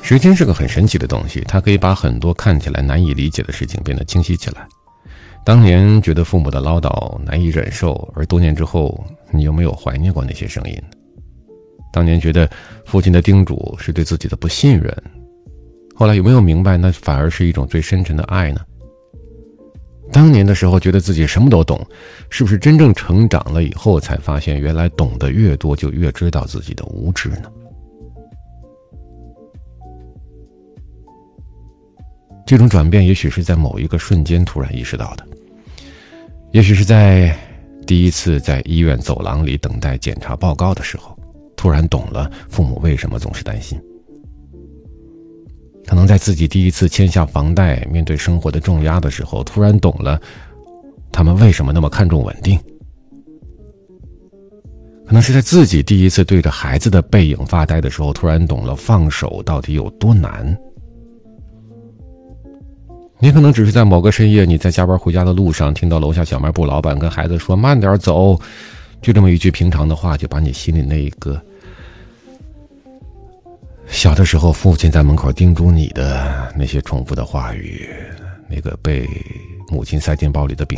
时间是个很神奇的东西，它可以把很多看起来难以理解的事情变得清晰起来。当年觉得父母的唠叨难以忍受，而多年之后，你有没有怀念过那些声音？当年觉得父亲的叮嘱是对自己的不信任，后来有没有明白那反而是一种最深沉的爱呢？当年的时候觉得自己什么都懂，是不是真正成长了以后才发现原来懂得越多就越知道自己的无知呢？这种转变也许是在某一个瞬间突然意识到的，也许是在第一次在医院走廊里等待检查报告的时候，突然懂了父母为什么总是担心。可能在自己第一次欠下房贷，面对生活的重压的时候，突然懂了他们为什么那么看重稳定。可能是在自己第一次对着孩子的背影发呆的时候，突然懂了放手到底有多难。也可能只是在某个深夜，你在加班回家的路上，听到楼下小卖部老板跟孩子说慢点走，就这么一句平常的话，就把你心里那一个小的时候父亲在门口叮嘱你的那些重复的话语，那个被母亲塞进包里的饼